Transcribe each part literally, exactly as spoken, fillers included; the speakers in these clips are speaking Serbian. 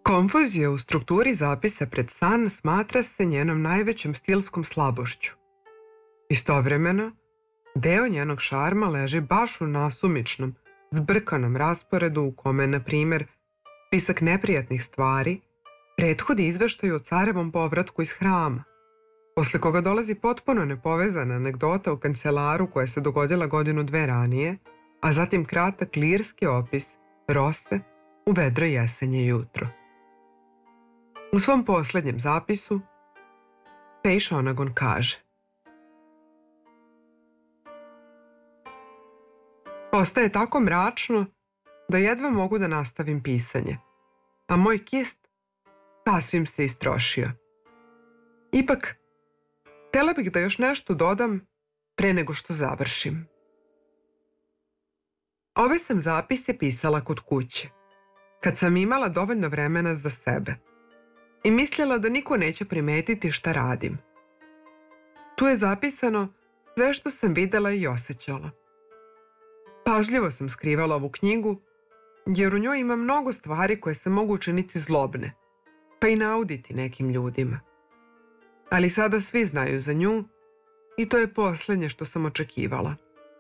Konfuzija u strukturi zapisa pred san smatra se njenom najvećom stilskom slabošću. Istovremeno, deo njenog šarma leži baš u nasumičnom, zbrkanom rasporedu u kome, na primjer, spisak neprijatnih stvari prethodi izveštaju o carevom povratku iz hrama, posle koga dolazi potpuno nepovezana anegdota o kancelaru koja se dogodila godinu dve ranije, a zatim kratak lirski opis rose u vedro jesenje jutro. U svom posljednjem zapisu Seishonagon kaže: Postaje tako mračno da jedva mogu da nastavim pisanje, a moj kist sasvim se istrošio. Ipak, htjela bih da još nešto dodam pre nego što završim. Ove sam zapise pisala kod kuće, kad sam imala dovoljno vremena za sebe i mislila da niko neće primetiti šta radim. Tu je zapisano sve što sam videla i osjećala. Pažljivo sam skrivala ovu knjigu, jer u njoj ima mnogo stvari koje se mogu učiniti zlobne, pa i nauditi nekim ljudima. Ali sada svi znaju za nju i to je posljednje što sam očekivala.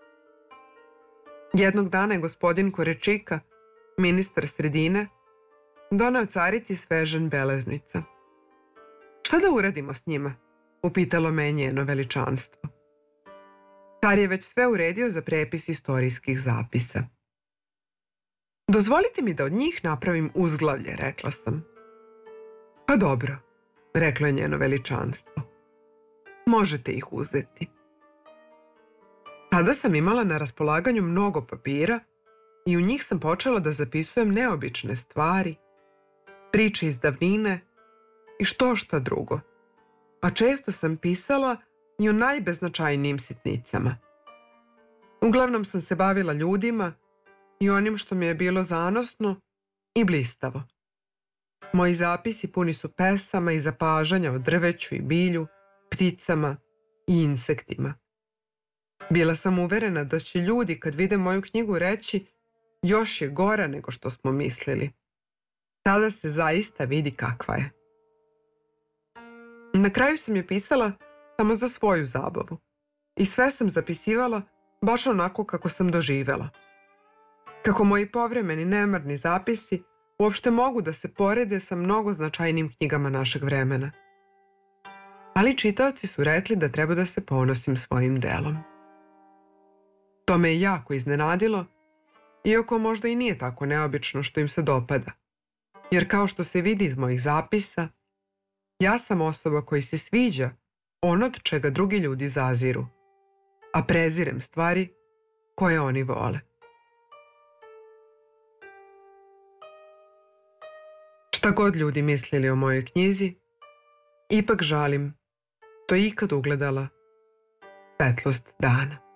Jednog dana je gospodin Korečika, ministar sredine, doneo carici svežanj beležnica. Šta da uradimo s njima? Upitalo me njeno veličanstvo. Car je već sve uredio za prepis istorijskih zapisa. Dozvolite mi da od njih napravim uzglavlje, rekla sam. Pa dobro, reklo je njeno veličanstvo. Možete ih uzeti. Tada sam imala na raspolaganju mnogo papira i u njih sam počela da zapisujem neobične stvari, priče iz davnine i što šta drugo. A često sam pisala i o najbeznačajnijim sitnicama. Uglavnom sam se bavila ljudima i onim što mi je bilo zanosno i blistavo. Moji zapisi puni su pesama i zapažanja o drveću i bilju, pticama i insektima. Bila sam uverena da će ljudi kad vide moju knjigu reći još je gora nego što smo mislili. Sada se zaista vidi kakva je. Na kraju sam je pisala samo za svoju zabavu i sve sam zapisivala baš onako kako sam doživela. Kako moji povremeni nemarni zapisi uopšte mogu da se porede sa mnogo značajnim knjigama našeg vremena. Ali čitaoci su rekli da treba da se ponosim svojim delom. To me je jako iznenadilo, iako možda i nije tako neobično što im se dopada. Jer kao što se vidi iz mojih zapisa, ja sam osoba koji se sviđa ono od čega drugi ljudi zaziru, a prezirem stvari koje oni vole. Šta god ljudi mislili o mojoj knjizi, ipak žalim to ikad ugledala svetlost dana.